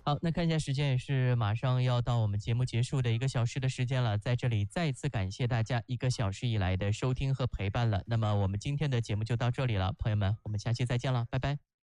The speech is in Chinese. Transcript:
好，那看一下时间也是马上要到我们节目结束的1个小时的时间了，在这里再次感谢大家1个小时以来的收听和陪伴了。那么我们今天的节目就到这里了，朋友们，我们下期再见了，拜拜。